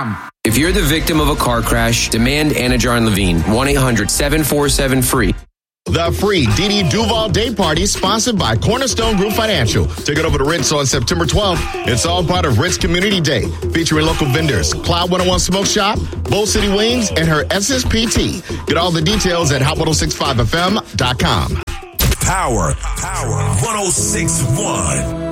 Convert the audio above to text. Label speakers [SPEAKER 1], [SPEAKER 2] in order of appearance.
[SPEAKER 1] hotline.com.
[SPEAKER 2] If you're the victim of a car crash, demand Anajar Levine. 1-800-747-FREE.
[SPEAKER 3] The free Dee Dee Duval Day Party, sponsored by Cornerstone Group Financial. Take it over to Ritz on September 12th. It's all part of Ritz Community Day, featuring local vendors, Cloud 101 Smoke Shop, Bull City Wings, and her SSPT. Get all the details at hot1065fm.com.
[SPEAKER 4] Power 106.1.